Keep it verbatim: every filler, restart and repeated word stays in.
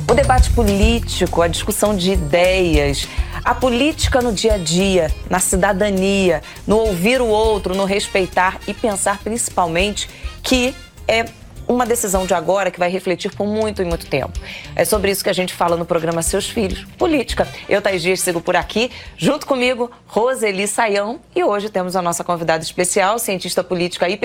O debate político, a discussão de ideias, a política no dia a dia, na cidadania, no ouvir o outro, no respeitar e pensar principalmente que é uma decisão de agora que vai refletir por muito e muito tempo. É sobre isso que a gente fala no programa Seus Filhos, Política. Eu, Thaís Dias, sigo por aqui, junto comigo, Roseli Saião, e hoje temos a nossa convidada especial, cientista política e